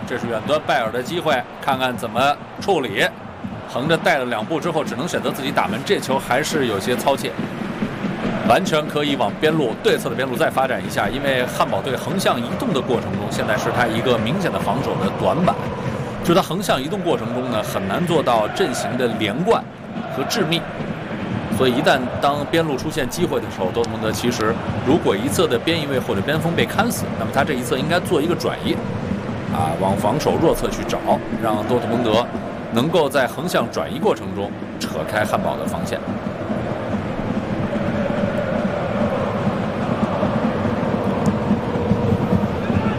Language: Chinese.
这是远端拜尔的机会，看看怎么处理。横着带了2步之后，只能选择自己打门，这球还是有些操切，完全可以往边路对侧的边路再发展一下。因为汉堡队横向移动的过程中，现在是他一个明显的防守的短板，就他横向移动过程中呢，很难做到阵型的连贯和致密。所以一旦当边路出现机会的时候，多特蒙德其实如果一侧的边翼位或者边锋被看死，那么他这一侧应该做一个转移，往防守弱侧去找，让多特蒙德能够在横向转移过程中扯开汉堡的防线。